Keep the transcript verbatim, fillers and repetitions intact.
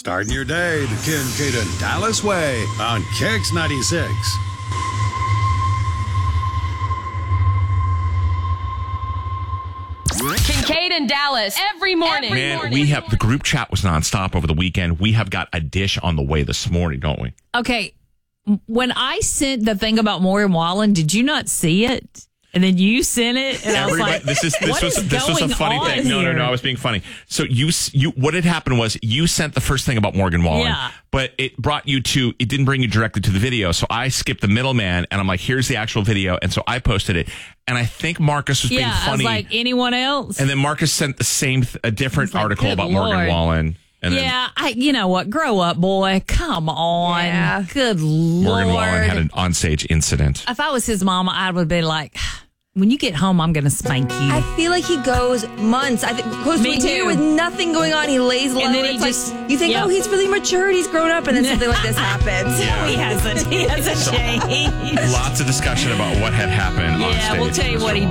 Starting your day the Kincaid and Dallas way on Kicks ninety-six. Kincaid and Dallas every morning. Every Man, morning. we have the group chat was nonstop over the weekend. We have got a dish on the way this morning, don't we? Okay. When I sent the thing about Morgan Wallen, did you not see it? And then you sent it, and I was Everybody, like, this is this what was is this was a going funny on thing. No, no, here? no, I was being funny. So you you what had happened was you sent the first thing about Morgan Wallen, Yeah. but it brought you to it didn't bring you directly to the video. So I skipped the middleman, and I'm like, here's the actual video, and so I posted it. And I think Marcus was being Yeah, I funny. was like, anyone else? And then Marcus sent the same th- a different like, article good about Lord. Morgan Wallen. And yeah, I. You know what? Grow up, boy. Come on. Yeah. Good then Lord. Morgan Wallen had an onstage incident. If I was his mama, I would be like, when you get home, I'm going to spank you. I feel like he goes months. I think goes Me to a year too. with nothing going on. He lays low. And then he it's just- like, you think, yeah. oh, he's really matured. He's grown up, and then something like this happens. Yeah. He hasn't. He hasn't changed. Lots of discussion about what had happened on Yeah, stage. we'll tell you what he